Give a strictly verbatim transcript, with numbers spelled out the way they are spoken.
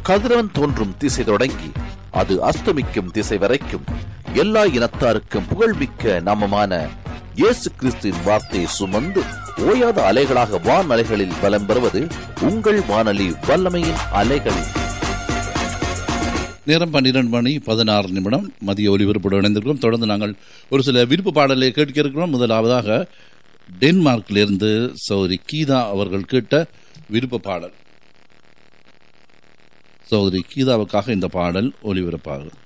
கதிரவன் தோன்றும் திசை தொடங்கி அது அஸ்தமிக்கும் திசை வரைக்கும் எல்லா இனத்தாருக்கும் புகழ்மிக்க நாமமான இயேசு கிறிஸ்துவின் வார்த்தையை சுமந்து ஓயாத அலைகளாக வான் அலைகளில் பலம் பெறுவது உங்கள் வானொலி வல்லமையின் அலைகள். நேரம் பன்னிரண்டு மணி பதினாறு நிமிடம் மதிய ஒலிபரப்போடு இணைந்திருக்கிறோம். தொடர்ந்து நாங்கள் ஒரு சில விருப்ப பாடலை கேட்க இருக்கிறோம். முதலாவதாக டென்மார்க்கிலிருந்து சௌதரி கீதா அவர்கள் கேட்ட விருப்ப பாடல். சௌதரி கீதாவுக்காக இந்த பாடல் ஒலிபரப்பாகும்.